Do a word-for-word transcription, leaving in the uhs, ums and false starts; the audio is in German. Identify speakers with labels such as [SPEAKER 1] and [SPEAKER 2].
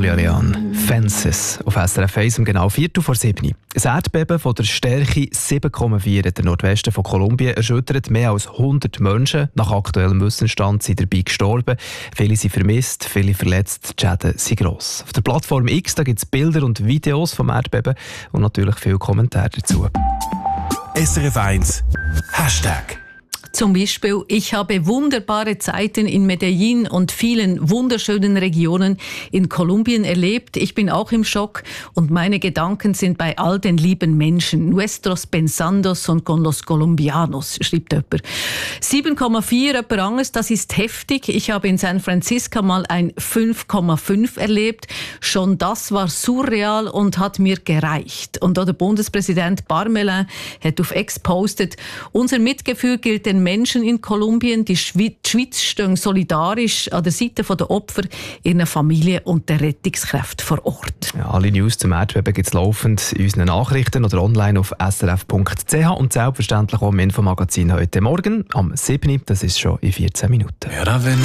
[SPEAKER 1] Julia Leon. Fences auf S R F eins um genau Viertel vor sieben. Ein Erdbeben von der Stärke sieben Komma vier in der Nordwesten von Kolumbien erschüttert mehr als hundert Menschen. Nach aktuellem Wissensstand sind dabei gestorben. Viele sind vermisst, viele verletzt. Die Schäden sind gross. Auf der Plattform X gibt es Bilder und Videos vom Erdbeben und natürlich viele Kommentare dazu.
[SPEAKER 2] S R F eins Hashtag.
[SPEAKER 3] Zum Beispiel, ich habe wunderbare Zeiten in Medellin und vielen wunderschönen Regionen in Kolumbien erlebt. Ich bin auch im Schock und meine Gedanken sind bei all den lieben Menschen. Nuestros pensando son con los colombianos, schreibt jemand. sieben Komma vier, jemand anderes, das ist heftig. Ich habe in San Francisco mal ein fünf Komma fünf erlebt. Schon das war surreal und hat mir gereicht. Und auch der Bundespräsident Parmelin hat auf X gepostet, unser Mitgefühl gilt den Menschen in Kolumbien. Die Schweiz stehen solidarisch an der Seite der Opfer, ihren Familien und der Rettungskräfte vor Ort.
[SPEAKER 1] Ja, alle News zum Erdbeben gibt es laufend in unseren Nachrichten oder online auf s r f punkt c h und selbstverständlich auch im Infomagazin heute Morgen am sieben. Das ist schon in vierzehn Minuten.